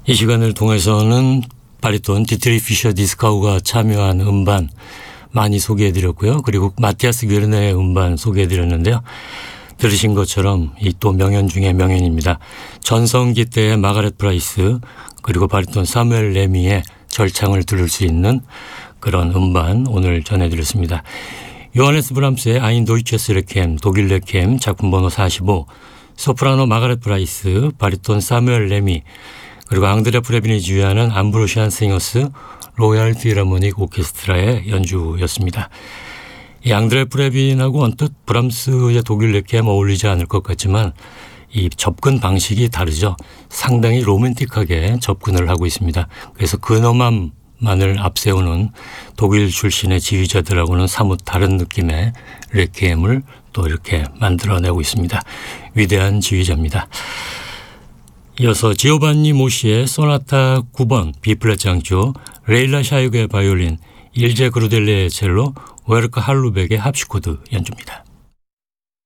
이 시간을 통해서는 바리톤 디트리 피셔 디스카우가 참여한 음반 많이 소개해드렸고요. 그리고 마티아스 괴르네의 음반 소개해드렸는데요. 들으신 것처럼 이 또 명연 중의 명연입니다. 전성기 때의 마가렛 프라이스 그리고 바리톤 사무엘 레미의 절창을 들을 수 있는 그런 음반 오늘 전해드렸습니다. 요하네스 브람스의 아인 도이체스 레켐 독일 레켐 작품 번호 45 소프라노 마가렛 프라이스 바리톤 사무엘 레미 그리고 앙드레 프레빈이 지휘하는 암브로시안 싱어스 로얄 필하모닉 오케스트라의 연주였습니다. 이 앙드레 프레빈하고 언뜻 브람스의 독일 레켐 어울리지 않을 것 같지만 이 접근 방식이 다르죠. 상당히 로맨틱하게 접근을 하고 있습니다. 그래서 근엄함만을 앞세우는 독일 출신의 지휘자들하고는 사뭇 다른 느낌의 레켐을 또 이렇게 만들어내고 있습니다. 위대한 지휘자입니다. 이어서 지오반니 모시의 소나타 9번 B플랫 장조, 레일라 샤이그의 바이올린, 일제 그루델레의 첼로, 웨르크 할루벡의 합시코드 연주입니다.